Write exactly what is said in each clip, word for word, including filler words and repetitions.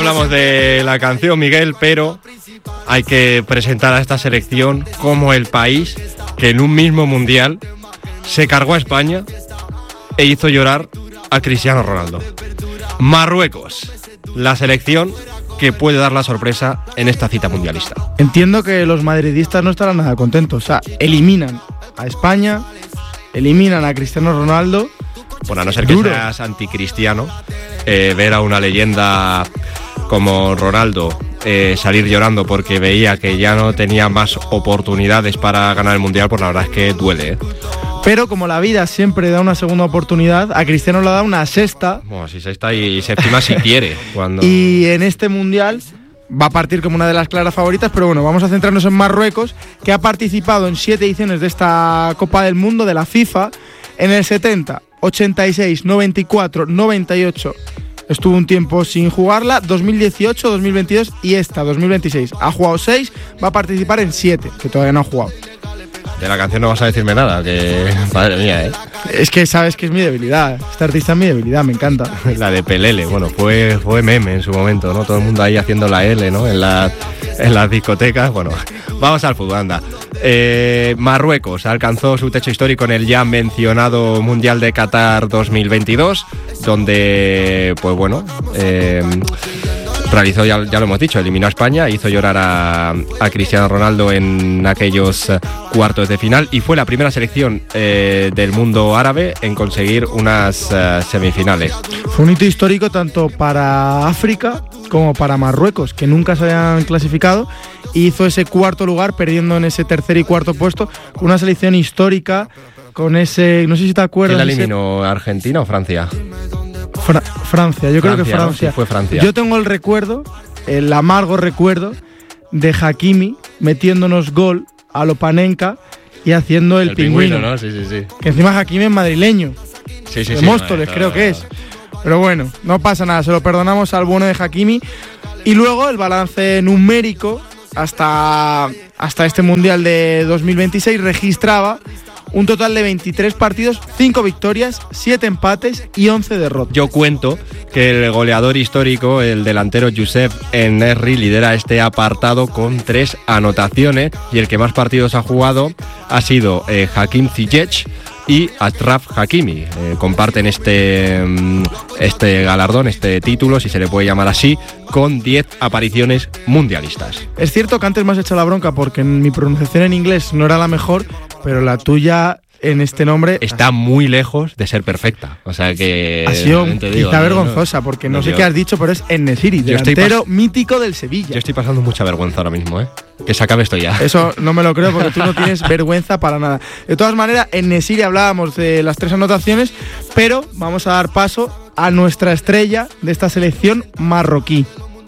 hablamos de la canción, Miguel, pero hay que presentar a esta selección como el país que en un mismo mundial se cargó a España e hizo llorar a Cristiano Ronaldo. Marruecos, la selección que puede dar la sorpresa en esta cita mundialista. Entiendo que los madridistas no estarán nada contentos. O sea, eliminan a España, eliminan a Cristiano Ronaldo. Bueno, a no ser que Duro. seas anticristiano, eh, ver a una leyenda como Ronaldo eh, salir llorando porque veía que ya no tenía más oportunidades para ganar el Mundial, pues la verdad es que duele, ¿eh? Pero como la vida siempre da una segunda oportunidad, a Cristiano le da una sexta. Bueno, si sexta y séptima si quiere. Cuando... Y en este Mundial va a partir como una de las claras favoritas, pero bueno, vamos a centrarnos en Marruecos, que ha participado en siete ediciones de esta Copa del Mundo de la FIFA. En el setenta, ochenta y seis, noventa y cuatro, noventa y ocho estuvo un tiempo sin jugarla, dos mil dieciocho, dos mil veintidós y esta, dos mil veintiséis. Ha jugado seis, va a participar en siete, que todavía no ha jugado. De la canción no vas a decirme nada, que madre mía, ¿eh? Es que sabes que es mi debilidad, este artista es mi debilidad, me encanta. La de Pelele, bueno, fue, fue meme en su momento, ¿no? Todo el mundo ahí haciendo la L, ¿no? En, la, en las discotecas. Bueno, vamos al fútbol, anda. Eh, Marruecos alcanzó su techo histórico en el ya mencionado Mundial de Qatar dos mil veintidós, donde, pues bueno, eh, realizó, ya, ya lo hemos dicho, eliminó a España, hizo llorar a, a Cristiano Ronaldo en aquellos cuartos de final y fue la primera selección eh, del mundo árabe en conseguir unas uh, semifinales. Fue un hito histórico tanto para África como para Marruecos, que nunca se habían clasificado, y hizo ese cuarto lugar perdiendo en ese tercer y cuarto puesto con una selección histórica, con ese, no sé si te acuerdas. ¿Quién la eliminó, Argentina o Francia? Fra- Francia, yo creo Francia, que Francia. ¿no? Sí, fue Francia. Yo tengo el recuerdo, el amargo recuerdo de Hakimi metiéndonos gol a lo Panenka y haciendo el, el pingüino, pingüino, ¿no? Sí, sí, sí. Que encima Hakimi es madrileño, Sí, sí, de sí, Móstoles no, creo no, que es. Pero bueno, no pasa nada, se lo perdonamos al bueno de Hakimi. Y luego el balance numérico hasta, hasta este Mundial de dos mil veintiséis registraba un total de veintitrés partidos, cinco victorias, siete empates y once derrotas. Yo cuento que el goleador histórico, el delantero Youssef En-Nesyri, lidera este apartado con tres anotaciones y el que más partidos ha jugado ha sido eh, Hakim Ziyech y Achraf Hakimi. Eh, comparten este, este galardón, este título, si se le puede llamar así, con diez apariciones mundialistas. Es cierto que antes me has hecho la bronca porque mi pronunciación en inglés no era la mejor, pero la tuya en este nombre está muy lejos de ser perfecta. O sea que ha sido te digo, quizá no, vergonzosa, no, porque no, no sé yo, qué has dicho, pero es En-Nesyri, delantero mítico del Sevilla. Yo estoy pasando mucha vergüenza ahora mismo, ¿eh? Que se acabe esto ya. Eso no me lo creo porque tú no tienes vergüenza para nada. De todas maneras, en En-Nesyri hablábamos de las tres anotaciones, pero vamos a dar paso a nuestra estrella de esta selección marroquí.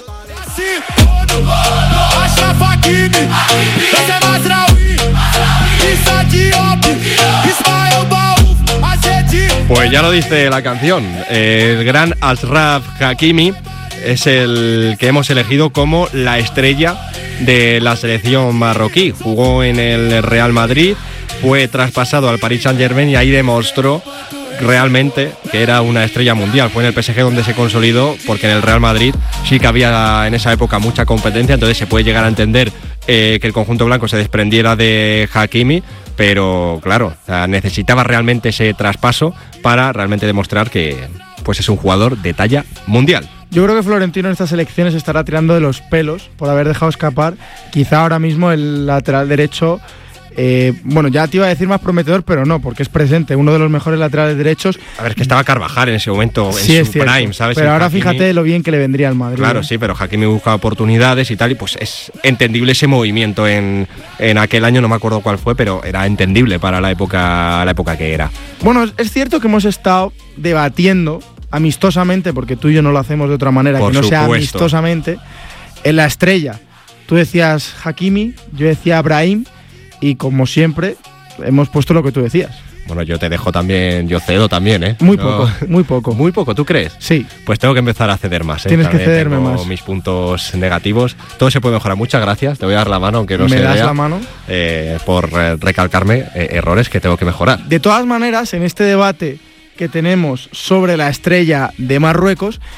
Pues ya lo dice la canción, el gran Achraf Hakimi es el que hemos elegido como la estrella de la selección marroquí. Jugó en el Real Madrid, fue traspasado al Paris Saint-Germain y ahí demostró realmente que era una estrella mundial. Fue en el P S G donde se consolidó, porque en el Real Madrid sí que había en esa época mucha competencia, entonces se puede llegar a entender eh, que el conjunto blanco se desprendiera de Hakimi, pero claro, o sea, necesitaba realmente ese traspaso para realmente demostrar que pues es un jugador de talla mundial. Yo creo que Florentino en estas elecciones estará tirando de los pelos por haber dejado escapar quizá ahora mismo el lateral derecho. Eh, bueno, ya te iba a decir más prometedor, pero no, porque es presente, uno de los mejores laterales derechos. A ver, que estaba Carvajal en ese momento, sí, en su prime, ¿sabes? Pero el ahora Hakimi, fíjate lo bien que le vendría al Madrid. Claro, ¿eh? sí, pero Hakimi busca oportunidades y tal, y pues es entendible ese movimiento en, en aquel año, no me acuerdo cuál fue, pero era entendible para la época, la época que era. Bueno, es cierto que hemos estado debatiendo amistosamente, porque tú y yo no lo hacemos de otra manera, Por que no supuesto. sea amistosamente, en la estrella. Tú decías Hakimi, yo decía Brahim, y como siempre, hemos puesto lo que tú decías. Bueno, yo te dejo también, yo cedo también, ¿eh? Muy no, poco, muy poco. Muy poco, ¿tú crees? Sí. Pues tengo que empezar a ceder más, ¿eh? Tienes También que cederme tengo más. mis puntos negativos. Todo se puede mejorar. Muchas gracias. Te voy a dar la mano, aunque no ¿Me se das vea, la mano? eh, por eh, recalcarme eh, errores que tengo que mejorar. De todas maneras, en este debate que tenemos sobre la estrella de Marruecos,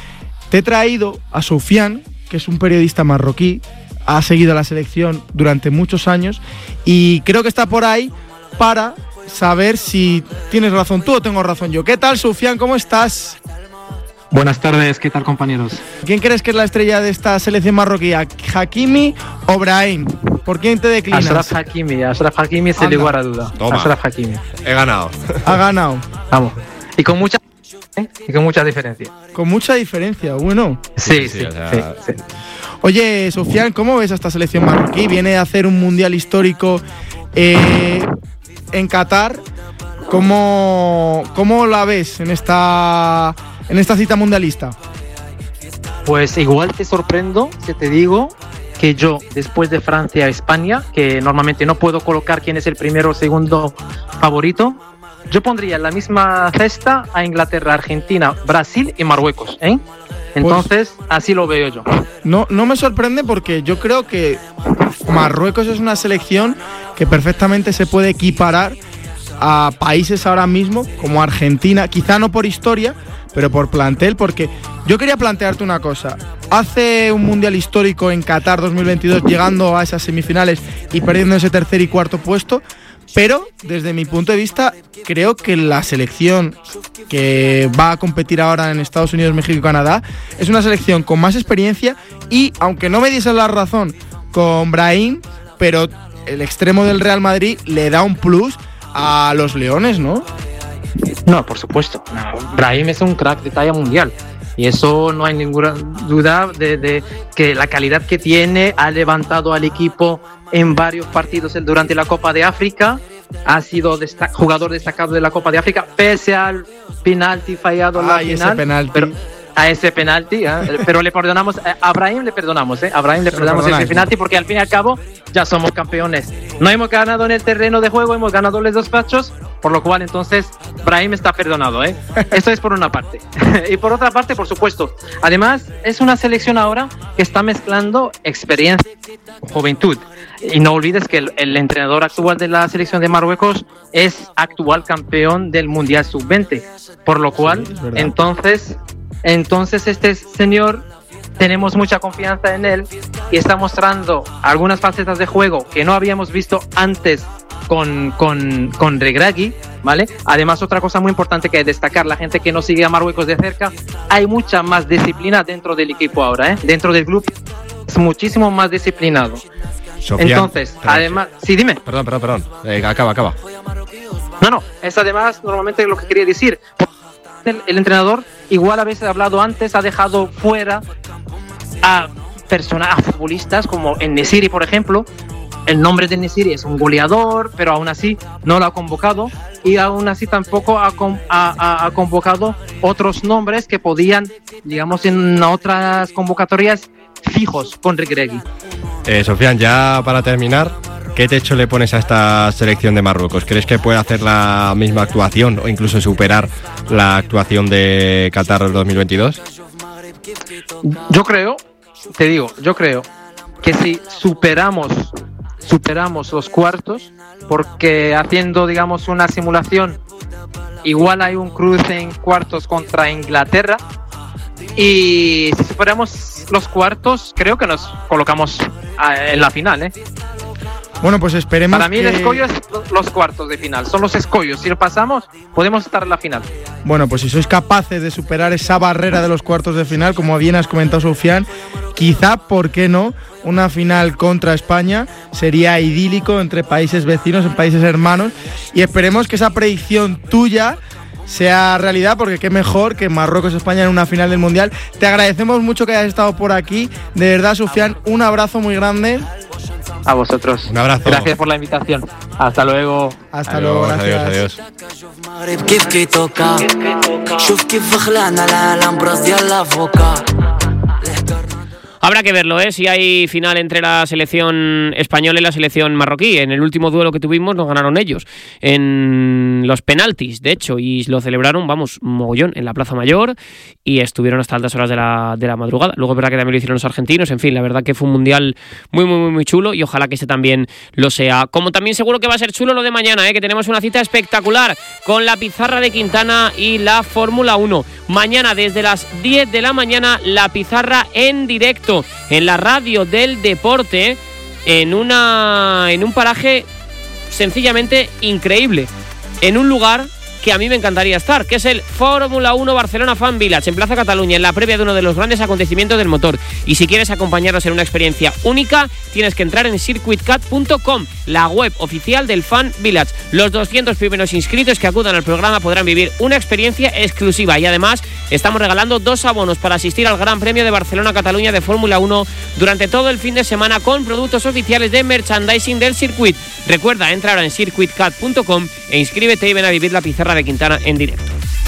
te he traído a Soufiane, que es un periodista marroquí, ha seguido la selección durante muchos años y creo que está por ahí para saber si tienes razón tú o tengo razón yo. ¿Qué tal, Soufiane? ¿Cómo estás? Buenas tardes, ¿qué tal, compañeros? ¿Quién crees que es la estrella de esta selección marroquí? ¿Hakimi o Brahim? ¿Por quién te declinas? Ashraf Hakimi, Ashraf Hakimi sin lugar a duda. Toma. Ashraf Hakimi. He ganado. Ha ganado. Vamos. Y con mucha ¿eh? y con mucha diferencia. Con mucha diferencia, bueno. Sí, sí, Sí, sí, o sea, sí, sí. Oye, Soufiane, ¿cómo ves a esta selección marroquí? Viene a hacer un mundial histórico eh, en Qatar. ¿Cómo, ¿Cómo la ves en esta, en esta cita mundialista? Pues igual te sorprendo si te digo que yo, después de Francia a España, que normalmente no puedo colocar quién es el primero o segundo favorito, yo pondría en la misma cesta a Inglaterra, Argentina, Brasil y Marruecos, ¿eh? Entonces, pues, así lo veo yo. No, no me sorprende porque yo creo que Marruecos es una selección que perfectamente se puede equiparar a países ahora mismo como Argentina, quizá no por historia, pero por plantel, porque yo quería plantearte una cosa. Hace un mundial histórico en Qatar dos mil veintidós, llegando a esas semifinales y perdiendo ese tercer y cuarto puesto, pero desde mi punto de vista creo que la selección que va a competir ahora en Estados Unidos, México y Canadá es una selección con más experiencia y, aunque no me dieses la razón con Brahim, pero el extremo del Real Madrid le da un plus a los Leones, ¿no? No, por supuesto. No, Brahim es un crack de talla mundial. Y eso no hay ninguna duda de, de que la calidad que tiene, ha levantado al equipo en varios partidos durante la Copa de África, ha sido desta- jugador destacado de la Copa de África, pese al penalti fallado en la Ay, final. ese penalti. Pero, a ese penalti, ¿eh? Pero le perdonamos, a Brahim le perdonamos, ¿eh? A Brahim le perdonamos ese penalti porque al fin y al cabo ya somos campeones. No hemos ganado en el terreno de juego, hemos ganado los dos pachos, por lo cual entonces Brahim está perdonado, ¿eh? Esto es por una parte. Y por otra parte, por supuesto, además es una selección ahora que está mezclando experiencia con juventud. Y no olvides que el, el entrenador actual de la selección de Marruecos es actual campeón del Mundial sub veinte, por lo cual Sí, entonces... Entonces este señor, tenemos mucha confianza en él y está mostrando algunas facetas de juego que no habíamos visto antes con, con, con Regragui, ¿vale? Además, otra cosa muy importante que destacar, la gente que no sigue a Marruecos de cerca, hay mucha más disciplina dentro del equipo ahora, ¿eh? Dentro del grupo es muchísimo más disciplinado. Soufiane, Entonces, espera, además... Sí, dime. Perdón, perdón, perdón. Eh, acaba, acaba. No, no, es además normalmente lo que quería decir. El, el entrenador, igual a veces ha hablado antes, ha dejado fuera a personas, a futbolistas como en Nesiri, por ejemplo. El nombre de Nesiri es un goleador, pero aún así no lo ha convocado y aún así tampoco ha, ha, ha convocado otros nombres que podían, digamos, en otras convocatorias fijos con Regragui. Eh, Soufiane, ya para terminar, ¿qué techo le pones a esta selección de Marruecos? ¿Crees que puede hacer la misma actuación o incluso superar la actuación de Qatar dos mil veintidós? Yo creo, te digo, yo creo que si superamos, superamos los cuartos, porque haciendo, digamos, una simulación, igual hay un cruce en cuartos contra Inglaterra, y si superamos los cuartos, creo que nos colocamos en la final, ¿eh? Bueno, pues esperemos. Para mí que... el escollo es los cuartos de final, son los escollos. Si lo pasamos, podemos estar en la final. Bueno, pues si sois capaces de superar esa barrera de los cuartos de final, como bien has comentado, Soufiane, quizá, ¿por qué no?, una final contra España sería idílico entre países vecinos, en países hermanos, y esperemos que esa predicción tuya sea realidad, porque qué mejor que Marruecos-España en una final del Mundial. Te agradecemos mucho que hayas estado por aquí, de verdad, Soufiane, un abrazo muy grande. A vosotros. Un abrazo. Gracias por la invitación. Hasta luego. Hasta adiós, luego, gracias. Adiós, adiós. Habrá que verlo, ¿eh? Si hay final entre la selección española y la selección marroquí. En el último duelo que tuvimos nos ganaron ellos en los penaltis, de hecho, y lo celebraron, vamos, mogollón, en la Plaza Mayor, y estuvieron hasta altas horas de la, de la madrugada. Luego es verdad que también lo hicieron los argentinos. En fin, la verdad que fue un mundial muy, muy, muy, muy chulo, y ojalá que este también lo sea. Como también seguro que va a ser chulo lo de mañana, ¿eh? Que tenemos una cita espectacular con la pizarra de Quintana y la Fórmula uno. Mañana desde las diez de la mañana, la pizarra en directo en la radio del deporte, en una en un paraje sencillamente increíble, en un lugar que a mí me encantaría estar, que es el Fórmula uno Barcelona Fan Village, en Plaza Cataluña, en la previa de uno de los grandes acontecimientos del motor. Y si quieres acompañarnos en una experiencia única, tienes que entrar en circuit cat punto com, la web oficial del Fan Village. Los doscientos primeros inscritos que acudan al programa podrán vivir una experiencia exclusiva, y además estamos regalando dos abonos para asistir al Gran Premio de Barcelona-Cataluña de Fórmula uno durante todo el fin de semana, con productos oficiales de merchandising del circuit. Recuerda, entra ahora en circuit cat punto com e inscríbete y ven a vivir la pizarra de Quintana en directo.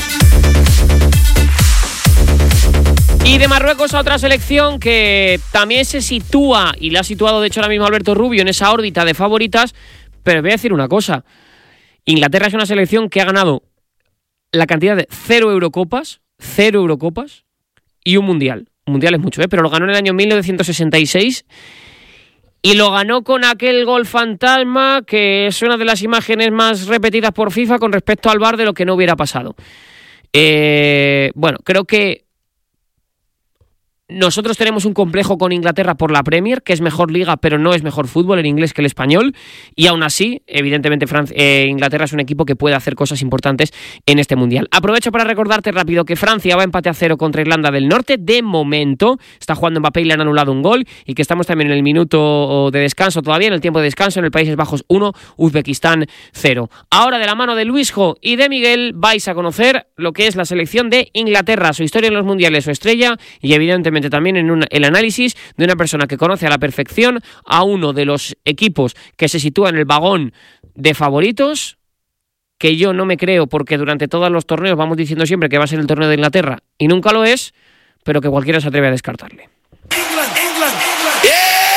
Y de Marruecos a otra selección que también se sitúa, y la ha situado de hecho ahora mismo Alberto Rubio, en esa órbita de favoritas. Pero voy a decir una cosa: Inglaterra es una selección que ha ganado la cantidad de cero Eurocopas, cero Eurocopas y un Mundial. Un Mundial es mucho, ¿eh? Pero lo ganó en el año mil novecientos sesenta y seis. Y lo ganó con aquel gol fantasma, que es una de las imágenes más repetidas por FIFA con respecto al V A R de lo que no hubiera pasado. Eh, bueno, creo que nosotros tenemos un complejo con Inglaterra por la Premier, que es mejor liga, pero no es mejor fútbol en inglés que el español. Y aún así, evidentemente, Francia, eh, Inglaterra es un equipo que puede hacer cosas importantes en este Mundial. Aprovecho para recordarte rápido que Francia va a empate a cero contra Irlanda del Norte. De momento, está jugando Mbappé y le han anulado un gol. Y que estamos también en el minuto de descanso todavía, en el tiempo de descanso, en el Países Bajos uno, Uzbekistán cero. Ahora, de la mano de Luisjo y de Miguel, vais a conocer lo que es la selección de Inglaterra, su historia en los mundiales, su estrella, y evidentemente también en un, el análisis de una persona que conoce a la perfección a uno de los equipos que se sitúa en el vagón de favoritos, que yo no me creo, porque durante todos los torneos vamos diciendo siempre que va a ser el torneo de Inglaterra y nunca lo es, pero que cualquiera se atreve a descartarle.